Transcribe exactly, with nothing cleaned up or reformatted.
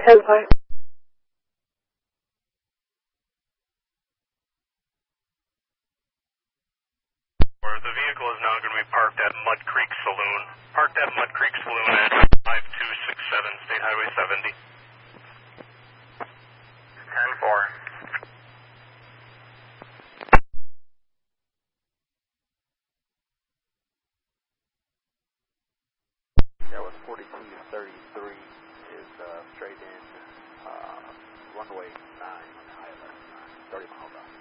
ten five. The vehicle is now going to be parked at Mud Creek Saloon. Parked at Mud Creek Saloon at five two six seven State Highway seventy. ten four. That was forty-two thirty-three is uh, straight in uh, runway nine, high left nine, thirty miles out.